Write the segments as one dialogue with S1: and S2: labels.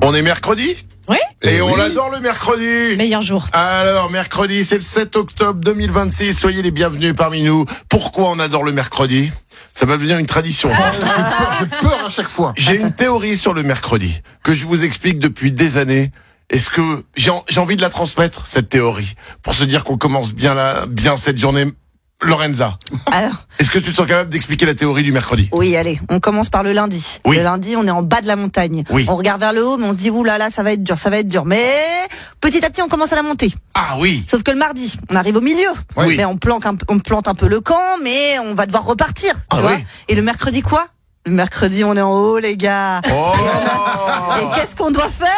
S1: On est mercredi ?
S2: Oui.
S1: Et on
S3: oui.
S1: adore le mercredi.
S2: Meilleur jour.
S1: Alors, mercredi, c'est le 7 octobre 2026. Soyez les bienvenus parmi nous. Pourquoi on adore le mercredi ? Ça va devenir une tradition, ça.
S3: J'ai peur à chaque fois.
S1: J'ai une théorie sur le mercredi que je vous explique depuis des années. Est-ce que j'ai envie de la transmettre, cette théorie, pour se dire qu'on commence bien cette journée. Lorenza,
S4: Alors,
S1: est-ce que tu te sens capable d'expliquer la théorie du mercredi ?
S4: oui, allez, on commence par le lundi.
S1: Oui.
S4: Le lundi, on est en bas de la montagne.
S1: Oui.
S4: On regarde vers le haut, mais on se dit, ouh là là, ça va être dur, ça va être dur. Mais petit à petit, on commence à la monter.
S1: Ah oui.
S4: Sauf que le mardi, on arrive au milieu.
S1: Oui.
S4: Mais on plante un peu le camp, mais on va devoir repartir.
S1: Ah
S4: tu vois.
S1: oui.
S4: Et le mercredi, quoi ? Le mercredi, on est en haut, les gars.
S1: Oh.
S4: Et qu'est-ce qu'on doit faire ?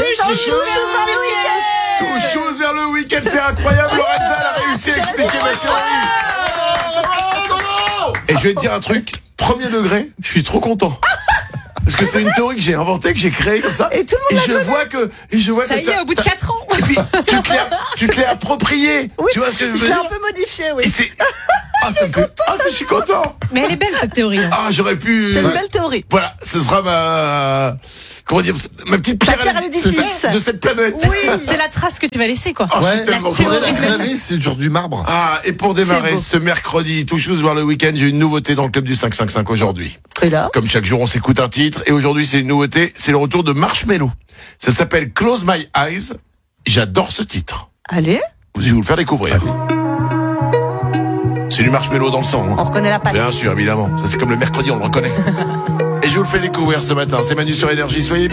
S1: Touche chose vers le week-end, c'est incroyable. Lorenza, elle a réussi à expliquer ma théorie. Et je vais te dire un truc, premier degré, je suis trop content. Parce que c'est une théorie que j'ai inventée, que j'ai créée comme ça.
S4: Et tout le monde
S1: je vois
S2: Ça
S1: que
S2: y est, au bout de 4 ans.
S1: Et puis, tu te l'es approprié.
S4: Oui,
S1: tu vois ce que je veux
S4: Je l'ai
S1: dire
S4: un peu modifié, oui.
S1: Et c'est... Ah, ça me fait... Ah, je suis content.
S2: Mais elle est belle cette théorie. hein.
S1: Ah, j'aurais pu...
S4: C'est une belle théorie.
S1: Voilà, ce sera ma... Comment dire, ma petite pierre
S4: pierre à l'édifice.
S1: de cette planète.
S4: Oui.
S2: C'est la trace que tu vas laisser, quoi.
S1: Ah, je suis
S3: Ouais,
S1: tellement
S3: faudrait
S1: content.
S3: la graver, c'est sur du marbre.
S1: Ah, et pour
S4: C'est
S1: démarrer
S4: beau.
S1: ce mercredi, tout chose vers le week-end, j'ai une nouveauté dans le club du 555 aujourd'hui.
S4: Et là ?
S1: Comme chaque jour, on s'écoute un titre, et aujourd'hui, c'est une nouveauté, c'est le retour de Marshmello. Ça s'appelle Close My Eyes. J'adore ce titre.
S4: Allez,
S1: Je vais vous le faire découvrir. C'est du Marshmello dans le sang. hein.
S4: on reconnaît la patte.
S1: Bien sûr, évidemment. Ça, c'est comme le mercredi, on le reconnaît. Et je vous le fais découvrir ce matin. C'est Manu sur Énergie. Soyez bien.